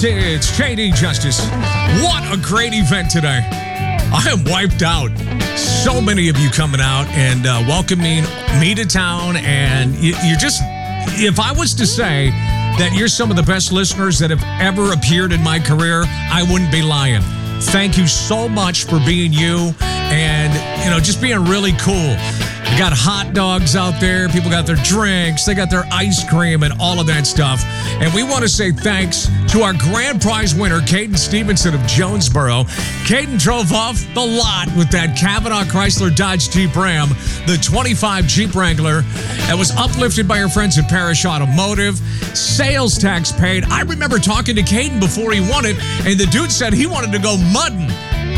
It's JD Justice. What a great event today. I am wiped out. So many of you coming out and welcoming me to town. And you're just, if I was to say that you're some of the best listeners that have ever appeared in my career, I wouldn't be lying. Thank you so much for being you and, just being really cool. You got hot dogs out there. People got their drinks. They got their ice cream and all of that stuff. And we want to say thanks to our grand prize winner, Caden Stevenson of Jonesboro. Caden drove off the lot with that Kavanaugh Chrysler Dodge Jeep Ram, the 25 Jeep Wrangler that was uplifted by her friends at Parrish Automotive. Sales tax paid. I remember talking to Caden before he won it, and the dude said he wanted to go mudding.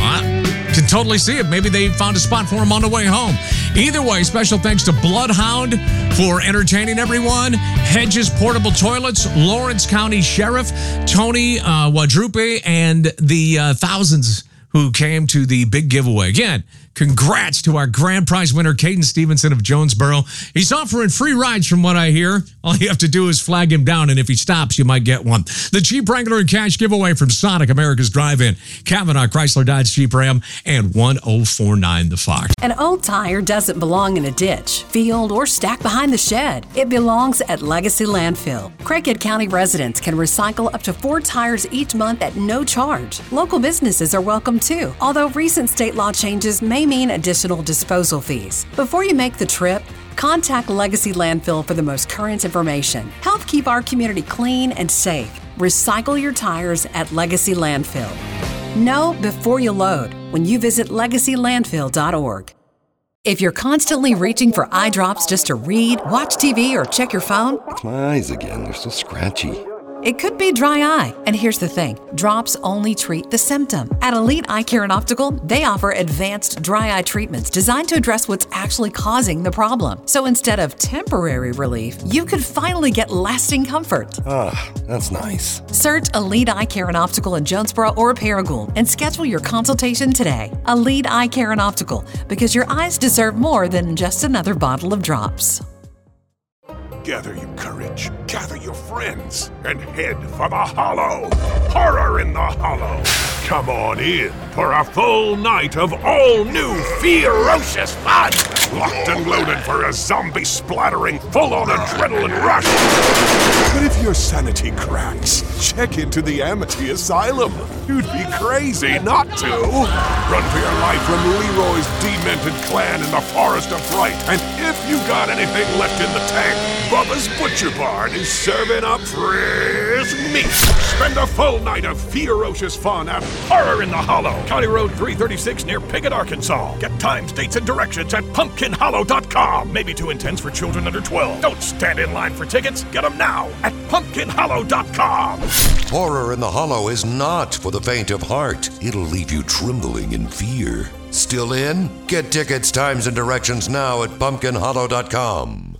Can totally see it. Maybe they found a spot for him on the way home. Either way, special thanks to Bloodhound for entertaining everyone, Hedges Portable Toilets, Lawrence County Sheriff, Tony Wadrupe, and the thousands who came to the big giveaway. Again, congrats to our grand prize winner, Caden Stevenson of Jonesboro. He's offering free rides from what I hear. All you have to do is flag him down, and if he stops, you might get one. The Jeep Wrangler and Cash giveaway from Sonic, America's Drive-In, Kavanaugh Chrysler Dodge Jeep Ram, and 1049 The Fox. An old tire doesn't belong in a ditch, field, or stacked behind the shed. It belongs at Legacy Landfill. Craighead County residents can recycle up to 4 tires each month at no charge. Local businesses are welcome too, although recent state law changes may mean additional disposal fees. Before you make the trip, contact Legacy Landfill for the most current information. Help keep our community clean and safe. Recycle your tires at Legacy Landfill. Know before you load when you visit legacylandfill.org. If you're constantly reaching for eye drops just to read, watch TV, or check your phone, It's my eyes again. They're so scratchy. it could be dry eye. And here's the thing, drops only treat the symptom. At Elite Eye Care and Optical, they offer advanced dry eye treatments designed to address what's actually causing the problem. So instead of temporary relief, you could finally get lasting comfort. That's nice. Search Elite Eye Care and Optical in Jonesboro or Paragould and schedule your consultation today. Elite Eye Care and Optical, because your eyes deserve more than just another bottle of drops. Gather your courage, gather your friends, and head for the Hollow. Horror in the Hollow. Come on in for a full night of all-new ferocious fun. Locked and loaded for a zombie-splattering, full-on adrenaline rush. But if your sanity cracks, check into the Amity Asylum. You'd be crazy not to. Run for your life from Leroy's demented clan in the Forest of Fright. And if you got anything left in the tank, Bubba's Butcher Barn is serving up fresh meat. Spend a full night of ferocious fun at Horror in the Hollow, County Road 336 near Piggott, Arkansas. Get times, dates, and directions at pumpkinhollow.com. Maybe too intense for children under 12. Don't stand in line for tickets. Get them now at pumpkinhollow.com. Horror in the Hollow is not for the faint of heart. It'll leave you trembling in fear. Still in? Get tickets, times, and directions now at pumpkinhollow.com.